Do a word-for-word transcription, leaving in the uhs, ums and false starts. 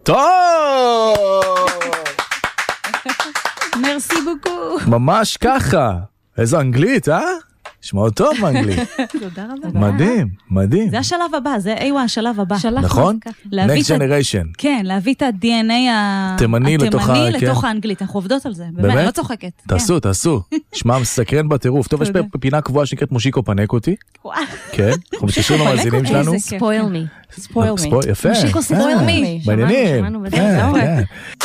טוב! מרסי בוקו. ממש ככה. איזו אנגלית, אה? שמעו טוב באנגלית. תודה רבה. מדהים, מדהים. זה השלב הבא, זה איווה השלב הבא. נכון? Next generation. כן, להביא את ה-די אן איי התימני לתוך האנגלית. אנחנו עובדות על זה. באמת? אני לא צוחקת. תעשו, תעשו. שמע מסקרן בטירוף. טוב, יש פינה קבועה שנקראת מושיקו פנק אותי. כן, אנחנו מתקשרים למאזינים שלנו. ספויל מי. יפה. מושיקו ספויל מי. בעניינים.